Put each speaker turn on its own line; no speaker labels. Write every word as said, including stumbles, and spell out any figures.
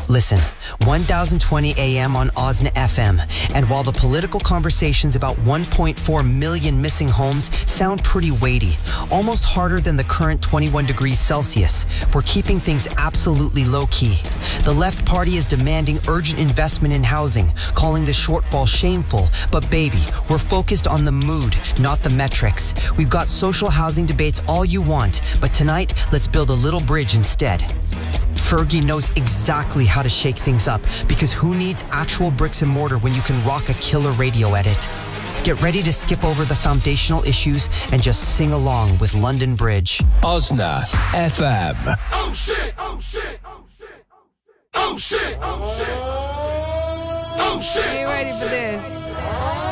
Listen, one thousand twenty A M on Osna F M. And while the political conversations about one point four million missing homes sound pretty weighty, almost harder than the current twenty-one degrees Celsius, we're keeping things absolutely low-key. The left party is demanding urgent investment in housing, calling the shortfall shameful. But baby, we're focused on the mood, not the metrics. We've got social housing debates all you want, but tonight, let's build a little bridge instead. Fergie knows exactly how to shake things up, because who needs actual bricks and mortar when you can rock a killer radio edit? Get ready to skip over the foundational issues and just sing along with London Bridge.
Osna F M.
Oh shit! Oh shit! Oh shit! Oh shit! Oh shit! Oh shit!
Are you ready for this?